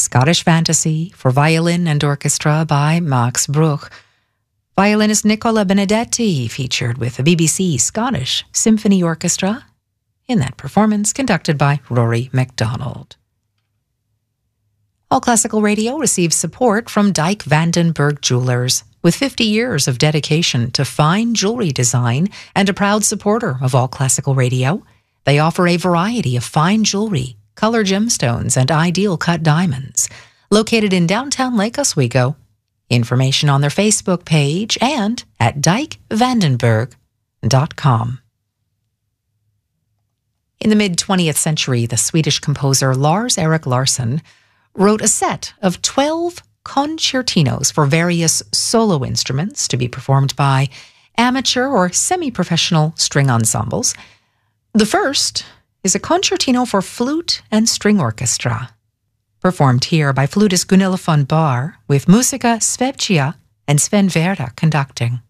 Scottish Fantasy for violin and orchestra by Max Bruch. Violinist Nicola Benedetti featured with the BBC Scottish Symphony Orchestra in that performance conducted by Rory MacDonald. All Classical Radio receives support from Dyke Vandenberg Jewelers. With 50 years of dedication to fine jewelry design and a proud supporter of All Classical Radio, they offer a variety of fine jewelry, color gemstones, and ideal cut diamonds. Located in downtown Lake Oswego. Information on their Facebook page and at dykevandenberg.com. In the mid-20th century, the Swedish composer Lars-Erik Larsson wrote a set of 12 concertinos for various solo instruments to be performed by amateur or semi-professional string ensembles. The first is a concertino for flute and string orchestra, performed here by flutist Gunilla von Bahr with Musica Svevcia and Sven Verda conducting.